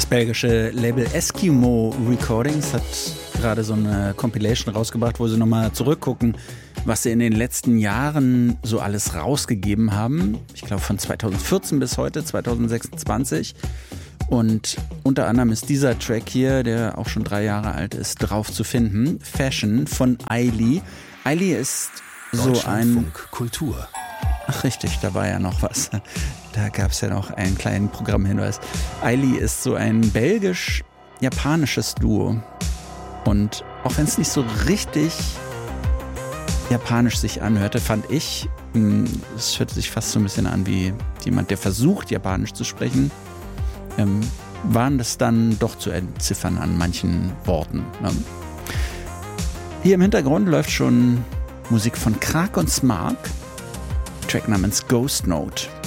Das belgische Label Eskimo Recordings hat gerade so eine Compilation rausgebracht, wo sie nochmal zurückgucken, was sie in den letzten Jahren so alles rausgegeben haben. Ich glaube von 2014 bis heute, 2026. Und unter anderem ist dieser Track hier, der auch schon 3 Jahre alt ist, drauf zu finden. Fashion von Aili. Aili ist so ein... Kultur. Ach richtig, da war ja noch was. Da gab es ja noch einen kleinen Programmhinweis. Aili ist so ein belgisch-japanisches Duo. Und auch wenn es nicht so richtig japanisch sich anhörte, fand ich, es hört sich fast so ein bisschen an wie jemand, der versucht, japanisch zu sprechen, waren das dann doch zu entziffern an manchen Worten. Ne? Hier im Hintergrund läuft schon Musik von Krag und Smark. Track namens Ghost Note.